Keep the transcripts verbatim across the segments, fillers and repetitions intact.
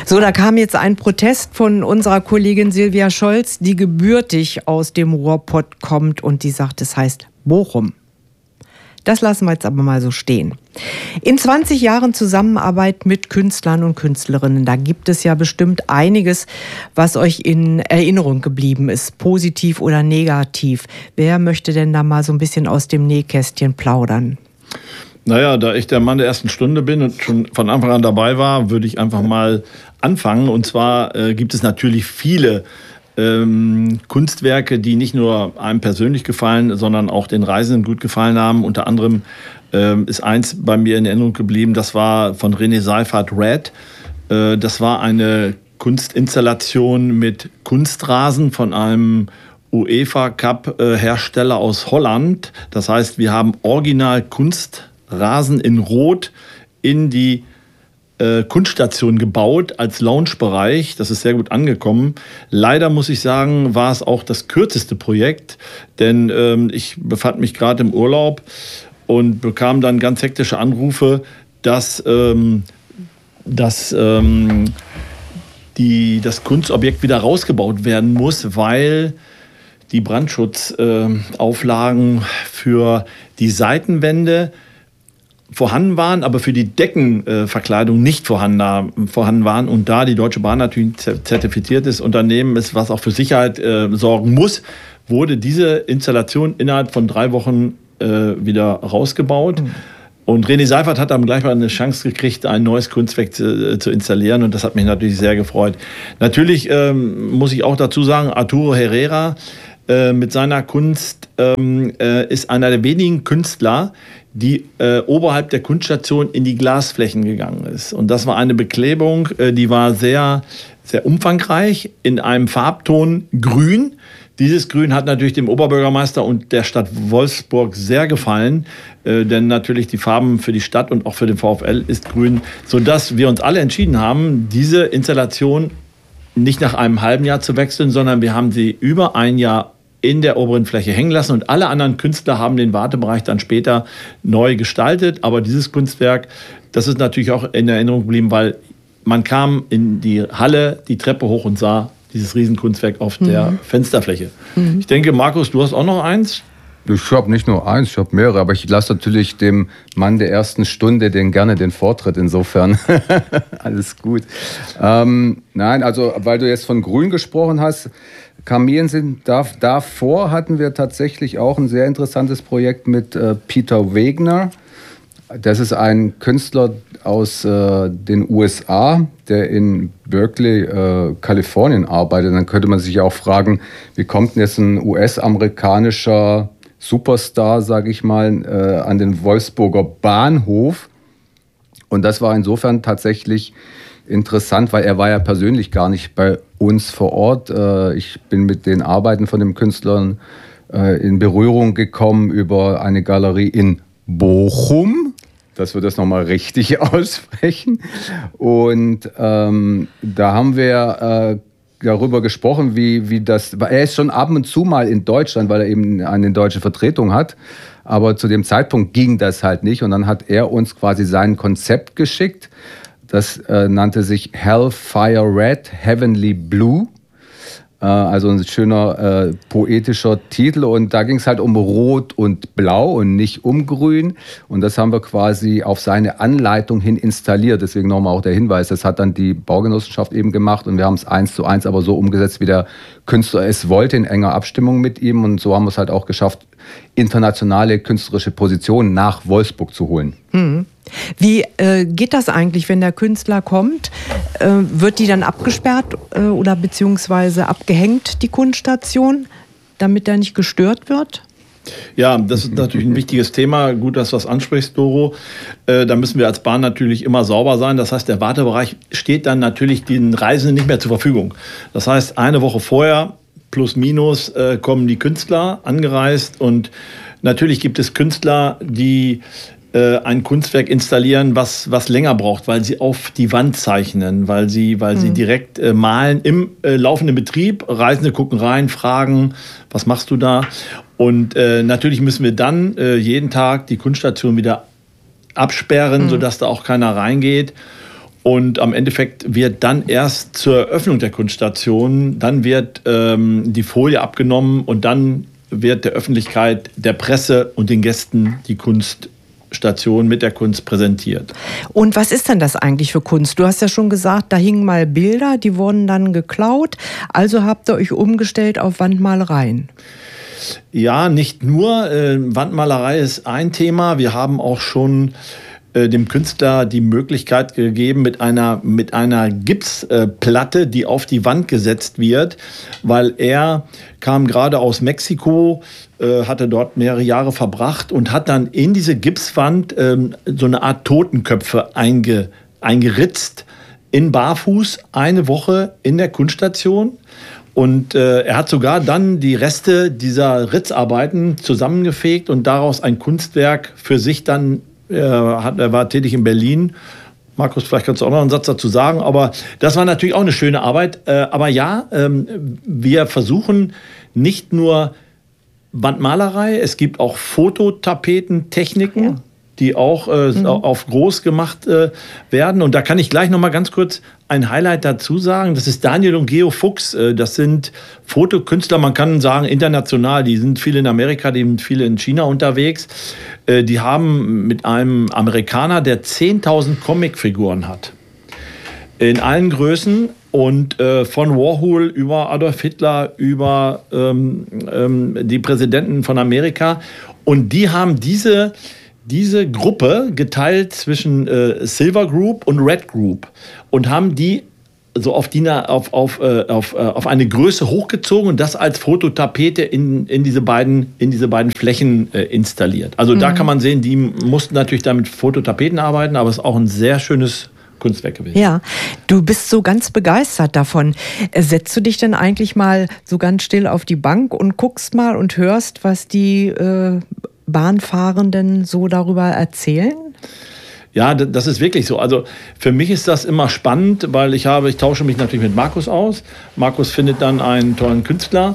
So, da kam jetzt ein Protest von unserer Kollegin Silvia Scholz, die gebürtig aus dem Ruhrpott kommt und die sagt, es heißt Bochum. Das lassen wir jetzt aber mal so stehen. In zwanzig Jahren Zusammenarbeit mit Künstlern und Künstlerinnen, da gibt es ja bestimmt einiges, was euch in Erinnerung geblieben ist, positiv oder negativ. Wer möchte denn da mal so ein bisschen aus dem Nähkästchen plaudern? Naja, da ich der Mann der ersten Stunde bin und schon von Anfang an dabei war, würde ich einfach mal anfangen. Und zwar äh, gibt es natürlich viele Ähm, Kunstwerke, die nicht nur einem persönlich gefallen, sondern auch den Reisenden gut gefallen haben. Unter anderem ähm, ist eins bei mir in Erinnerung geblieben, das war von René Seifert Red. Äh, das war eine Kunstinstallation mit Kunstrasen von einem UEFA-Cup-Hersteller aus Holland. Das heißt, wir haben original Kunstrasen in Rot in die Kunststation gebaut als Loungebereich. Das ist sehr gut angekommen. Leider muss ich sagen, war es auch das kürzeste Projekt, denn ähm, ich befand mich gerade im Urlaub und bekam dann ganz hektische Anrufe, dass, ähm, dass ähm, die, das Kunstobjekt wieder rausgebaut werden muss, weil die Brandschutzauflagen äh, für die Seitenwände vorhanden waren, aber für die Deckenverkleidung äh, nicht vorhanden, vorhanden waren. Und da die Deutsche Bahn natürlich ein zertifiziertes Unternehmen ist, was auch für Sicherheit äh, sorgen muss, wurde diese Installation innerhalb von drei Wochen äh, wieder rausgebaut. Mhm. Und René Seifert hat dann gleich mal eine Chance gekriegt, ein neues Kunstwerk zu, zu installieren. Und das hat mich natürlich sehr gefreut. Natürlich ähm, muss ich auch dazu sagen, Arturo Herrera äh, mit seiner Kunst ähm, äh, ist einer der wenigen Künstler, die äh, oberhalb der Kunststation in die Glasflächen gegangen ist. Und das war eine Beklebung, äh, die war sehr, sehr umfangreich in einem Farbton grün. Dieses Grün hat natürlich dem Oberbürgermeister und der Stadt Wolfsburg sehr gefallen, äh, denn natürlich die Farben für die Stadt und auch für den VfL ist grün, sodass wir uns alle entschieden haben, diese Installation nicht nach einem halben Jahr zu wechseln, sondern wir haben sie über ein Jahr in der oberen Fläche hängen lassen und alle anderen Künstler haben den Wartebereich dann später neu gestaltet. Aber dieses Kunstwerk, das ist natürlich auch in Erinnerung geblieben, weil man kam in die Halle, die Treppe hoch und sah dieses Riesenkunstwerk auf mhm. der Fensterfläche. Mhm. Ich denke, Markus, du hast auch noch eins? Ich habe nicht nur eins, ich habe mehrere, aber ich lasse natürlich dem Mann der ersten Stunde den gerne den Vortritt, insofern alles gut. Ähm, nein, also weil du jetzt von Grün gesprochen hast, Kamelen sind, davor hatten wir tatsächlich auch ein sehr interessantes Projekt mit äh, Peter Wegner. Das ist ein Künstler aus äh, den U S A, der in Berkeley, äh, Kalifornien arbeitet. Dann könnte man sich auch fragen, wie kommt denn jetzt ein U S-amerikanischer Superstar, sage ich mal, äh, an den Wolfsburger Bahnhof? Und das war insofern tatsächlich interessant, weil er war ja persönlich gar nicht bei uns vor Ort. Ich bin mit den Arbeiten von dem Künstler in Berührung gekommen über eine Galerie in Bochum, dass wir das nochmal richtig aussprechen. Und ähm, da haben wir äh, darüber gesprochen, wie, wie das... Er ist schon ab und zu mal in Deutschland, weil er eben eine deutsche Vertretung hat. Aber zu dem Zeitpunkt ging das halt nicht. Und dann hat er uns quasi sein Konzept geschickt. Das äh, nannte sich Hellfire Red, Heavenly Blue. Äh, also ein schöner äh, poetischer Titel. Und da ging es halt um Rot und Blau und nicht um Grün. Und das haben wir quasi auf seine Anleitung hin installiert. Deswegen nochmal auch der Hinweis, das hat dann die Baugenossenschaft eben gemacht. Und wir haben es eins zu eins aber so umgesetzt, wie der Künstler es wollte, in enger Abstimmung mit ihm. Und so haben wir es halt auch geschafft, internationale künstlerische Positionen nach Wolfsburg zu holen. Hm. Wie äh, geht das eigentlich, wenn der Künstler kommt? Äh, wird die dann abgesperrt äh, oder beziehungsweise abgehängt, die Kunststation, damit er nicht gestört wird? Ja, das ist natürlich ein wichtiges Thema. Gut, dass du das ansprichst, Doro. Äh, da müssen wir als Bahn natürlich immer sauber sein. Das heißt, der Wartebereich steht dann natürlich den Reisenden nicht mehr zur Verfügung. Das heißt, eine Woche vorher, plus minus, äh, kommen die Künstler angereist. Und natürlich gibt es Künstler, die ein Kunstwerk installieren, was, was länger braucht, weil sie auf die Wand zeichnen, weil sie, weil mhm. sie direkt äh, malen im äh, laufenden Betrieb. Reisende gucken rein, fragen, was machst du da? Und äh, natürlich müssen wir dann äh, jeden Tag die Kunststation wieder absperren, mhm. sodass da auch keiner reingeht. Und am Endeffekt wird dann erst zur Eröffnung der Kunststation, dann wird ähm, die Folie abgenommen und dann wird der Öffentlichkeit, der Presse und den Gästen die Kunststation mit der Kunst präsentiert. Und was ist denn das eigentlich für Kunst? Du hast ja schon gesagt, da hingen mal Bilder, die wurden dann geklaut. Also habt ihr euch umgestellt auf Wandmalereien. Ja, nicht nur. Äh, Wandmalerei ist ein Thema. Wir haben auch schon äh, dem Künstler die Möglichkeit gegeben, mit einer, mit einer Gipsplatte, äh, die auf die Wand gesetzt wird, weil er kam gerade aus Mexiko, äh, hatte dort mehrere Jahre verbracht und hat dann in diese Gipswand äh, so eine Art Totenköpfe einge, eingeritzt, in Barfuß, eine Woche in der Kunststation. Und äh, er hat sogar dann die Reste dieser Ritzarbeiten zusammengefegt und daraus ein Kunstwerk für sich dann, äh, hat, er war tätig in Berlin. Markus, vielleicht kannst du auch noch einen Satz dazu sagen, aber das war natürlich auch eine schöne Arbeit. Äh, aber ja, ähm, wir versuchen nicht nur Wandmalerei, es gibt auch Fototapetentechniken, ja, die auch äh, mhm. auf groß gemacht äh, werden. Und da kann ich gleich noch mal ganz kurz ein Highlight dazu sagen. Das ist Daniel und Geo Fuchs. Äh, das sind Fotokünstler, man kann sagen international. Die sind viele in Amerika, die sind viele in China unterwegs. Äh, die haben mit einem Amerikaner, der zehntausend Comicfiguren hat. In allen Größen. Und äh, von Warhol über Adolf Hitler, über ähm, ähm, die Präsidenten von Amerika. Und die haben diese... diese Gruppe geteilt zwischen äh, Silver Group und Red Group und haben die so auf, die, auf, auf, äh, auf, äh, auf eine Größe hochgezogen und das als Fototapete in, in, diese, beiden, in diese beiden Flächen äh, installiert. Also mhm. da kann man sehen, die mussten natürlich damit Fototapeten arbeiten, aber es ist auch ein sehr schönes Kunstwerk gewesen. Ja, du bist so ganz begeistert davon. Setzt du dich denn eigentlich mal so ganz still auf die Bank und guckst mal und hörst, was die äh, Bahnfahrenden so darüber erzählen? Ja, das ist wirklich so. Also für mich ist das immer spannend, weil ich habe, ich tausche mich natürlich mit Markus aus. Markus findet dann einen tollen Künstler.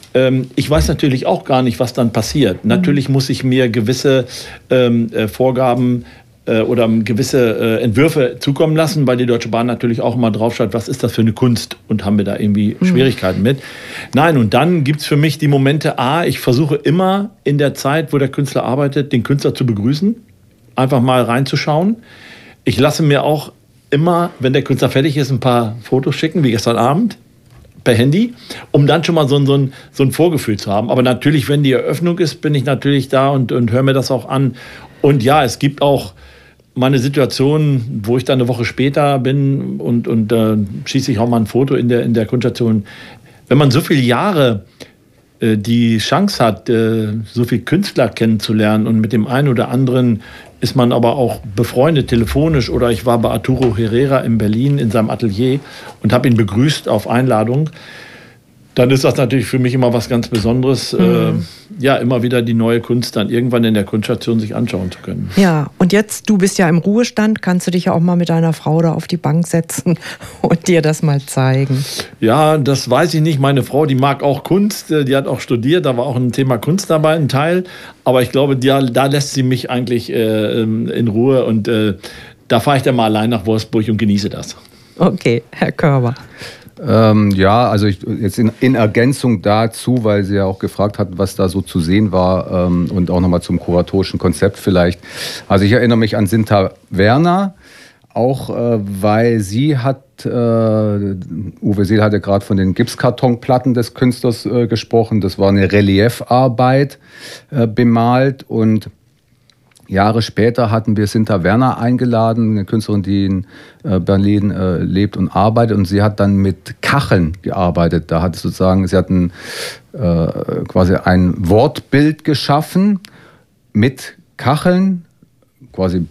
Ich weiß natürlich auch gar nicht, was dann passiert. Mhm. Natürlich muss ich mir gewisse ähm, Vorgaben oder gewisse äh, Entwürfe zukommen lassen, weil die Deutsche Bahn natürlich auch immer drauf schaut, was ist das für eine Kunst und haben wir da irgendwie mhm. Schwierigkeiten mit. Nein, und dann gibt es für mich die Momente, A, ich versuche immer in der Zeit, wo der Künstler arbeitet, den Künstler zu begrüßen, einfach mal reinzuschauen. Ich lasse mir auch immer, wenn der Künstler fertig ist, ein paar Fotos schicken, wie gestern Abend, per Handy, um dann schon mal so ein, so ein, so ein Vorgefühl zu haben. Aber natürlich, wenn die Eröffnung ist, bin ich natürlich da und, und höre mir das auch an. Und ja, es gibt auch meine Situation, wo ich dann eine Woche später bin und, und äh, schieße ich auch mal ein Foto in der, in der Kunststation. Wenn man so viele Jahre äh, die Chance hat, äh, so viele Künstler kennenzulernen und mit dem einen oder anderen ist man aber auch befreundet telefonisch oder ich war bei Arturo Herrera in Berlin in seinem Atelier und habe ihn begrüßt auf Einladung, dann ist das natürlich für mich immer was ganz Besonderes, mhm. äh, ja, immer wieder die neue Kunst dann irgendwann in der Kunststation sich anschauen zu können. Ja, und jetzt, du bist ja im Ruhestand, kannst du dich ja auch mal mit deiner Frau da auf die Bank setzen und dir das mal zeigen. Ja, das weiß ich nicht. Meine Frau, die mag auch Kunst, die hat auch studiert, da war auch ein Thema Kunst dabei, ein Teil. Aber ich glaube, da, da lässt sie mich eigentlich äh, in Ruhe und äh, da fahre ich dann mal allein nach Wolfsburg und genieße das. Okay, Herr Körber. Ähm, ja, also ich, jetzt in, in Ergänzung dazu, weil sie ja auch gefragt hat, was da so zu sehen war ähm, und auch nochmal zum kuratorischen Konzept vielleicht. Also ich erinnere mich an Sinta Werner, auch äh, weil sie hat, äh, Uwe Seel hatte gerade von den Gipskartonplatten des Künstlers äh, gesprochen, das war eine Reliefarbeit äh, bemalt und Jahre später hatten wir Sinta Werner eingeladen, eine Künstlerin, die in Berlin äh, lebt und arbeitet. Und sie hat dann mit Kacheln gearbeitet. Da hat sozusagen, sie hat ein, äh, quasi ein Wortbild geschaffen mit Kacheln, quasi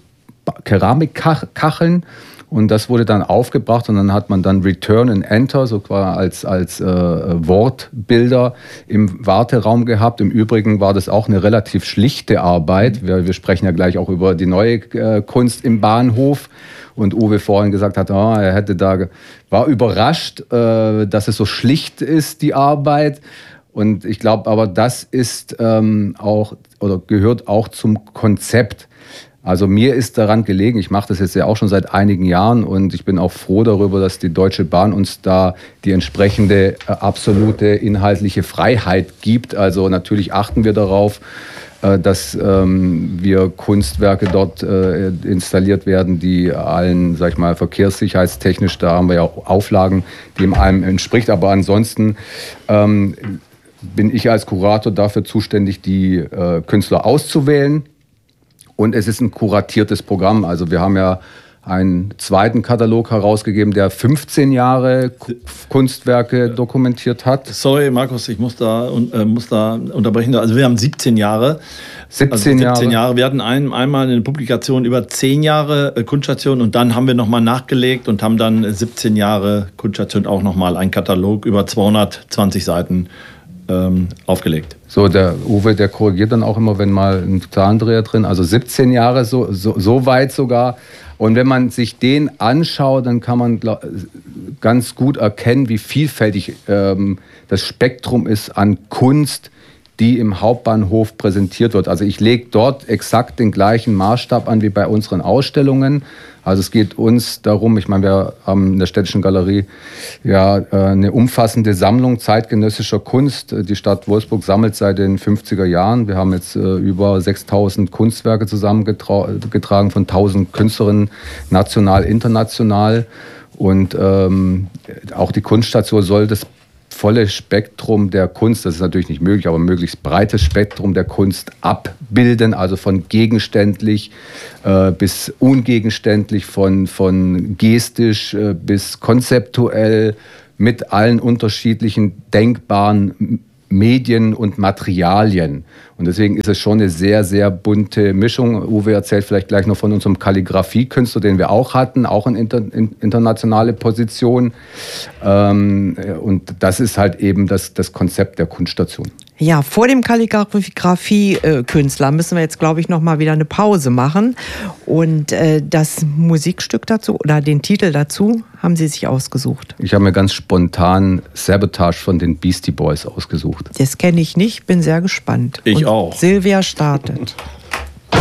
Keramikkacheln. Und das wurde dann aufgebracht und dann hat man dann Return and Enter so quasi als, als äh, Wortbilder im Warteraum gehabt. Im Übrigen war das auch eine relativ schlichte Arbeit. Wir, wir sprechen ja gleich auch über die neue äh, Kunst im Bahnhof. Und Uwe vorhin gesagt hat, oh, er hätte da, war überrascht, äh, dass es so schlicht ist, die Arbeit. Und ich glaube aber, das ist ähm, auch oder gehört auch zum Konzept. Also mir ist daran gelegen, ich mache das jetzt ja auch schon seit einigen Jahren und ich bin auch froh darüber, dass die Deutsche Bahn uns da die entsprechende äh, absolute inhaltliche Freiheit gibt. Also natürlich achten wir darauf, äh, dass ähm, wir Kunstwerke dort äh, installiert werden, die allen, sag ich mal, verkehrssicherheitstechnisch, da haben wir ja auch Auflagen, die im allem entspricht. Aber ansonsten ähm, bin ich als Kurator dafür zuständig, die äh, Künstler auszuwählen. Und es ist ein kuratiertes Programm. Also wir haben ja einen zweiten Katalog herausgegeben, der fünfzehn Jahre Kunstwerke dokumentiert hat. Sorry, Markus, ich muss da, äh, muss da unterbrechen. Also wir haben siebzehn Jahre. siebzehn, also siebzehn Jahre. Jahre. Wir hatten ein, einmal eine Publikation über zehn Jahre äh, Kunststation und dann haben wir nochmal nachgelegt und haben dann siebzehn Jahre Kunststation auch nochmal einen Katalog über zweihundertzwanzig Seiten ähm, aufgelegt. So, der Uwe, der korrigiert dann auch immer, wenn mal ein Zahlendreher drin, also siebzehn Jahre, so, so, so weit sogar. Und wenn man sich den anschaut, dann kann man glaub, ganz gut erkennen, wie vielfältig ähm, das Spektrum ist an Kunst, die im Hauptbahnhof präsentiert wird. Also ich lege dort exakt den gleichen Maßstab an wie bei unseren Ausstellungen. Also es geht uns darum, ich meine, wir haben in der Städtischen Galerie ja eine umfassende Sammlung zeitgenössischer Kunst. Die Stadt Wolfsburg sammelt seit den fünfziger Jahren. Wir haben jetzt über sechstausend Kunstwerke zusammengetragen von tausend Künstlerinnen, national, international. Und ähm, auch die Kunststation soll das volle Spektrum der Kunst, das ist natürlich nicht möglich, aber möglichst breites Spektrum der Kunst abbilden, also von gegenständlich äh, bis ungegenständlich, von, von gestisch äh, bis konzeptuell, mit allen unterschiedlichen denkbaren Medien und Materialien. Und deswegen ist es schon eine sehr, sehr bunte Mischung. Uwe erzählt vielleicht gleich noch von unserem Kalligrafiekünstler, den wir auch hatten, auch eine inter, in, internationale Position. Ähm, und das ist halt eben das, das Konzept der Kunststation. Ja, vor dem Kalligrafie-Künstler müssen wir jetzt, glaube ich, noch mal wieder eine Pause machen. Und äh, das Musikstück dazu oder den Titel dazu haben Sie sich ausgesucht. Ich habe mir ganz spontan Sabotage von den Beastie Boys ausgesucht. Das kenne ich nicht, bin sehr gespannt. Ich Und auch. Silvia startet.